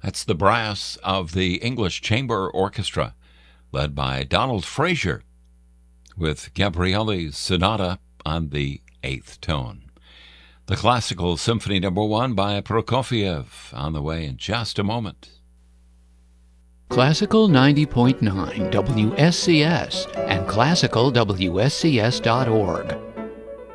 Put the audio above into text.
That's the brass of the English Chamber Orchestra, led by Donald Frazier, with Gabrielli's Sonata on the 8th tone. The Classical Symphony No. 1 by Prokofiev on the way in just a moment. Classical 90.9 WSCS and classicalwscs.org.